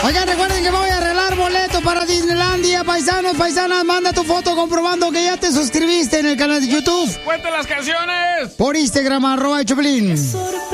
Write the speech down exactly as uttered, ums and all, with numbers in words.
Oigan, recuerden que voy a arreglar boletos para Disneylandia. Paisanos, paisanas, manda tu foto comprobando que ya te suscribiste en el canal de YouTube. ¡Cuenta las canciones! Por Instagram, arroba el Choplin.